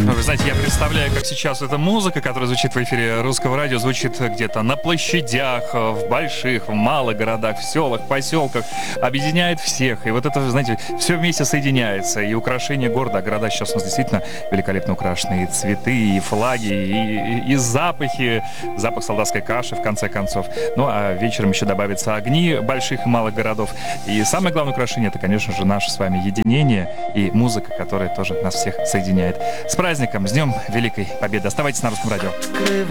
Ну, вы знаете, я представляю, как сейчас эта музыка, которая звучит в эфире Русского радио, звучит где-то на площадях, в больших, в малых городах, в селах, поселках, объединяет всех. И вот это, знаете, все вместе соединяется. И украшение города, а города сейчас у нас действительно великолепно украшены. И цветы, и флаги, и запахи, запах солдатской каши, в конце концов. Ну, а вечером еще добавятся огни больших и малых городов. И самое главное украшение, это, конечно же, наше с вами единение и музыка, которая тоже нас всех соединяет. С праздником, с Днем Великой Победы. Оставайтесь на Русском радио.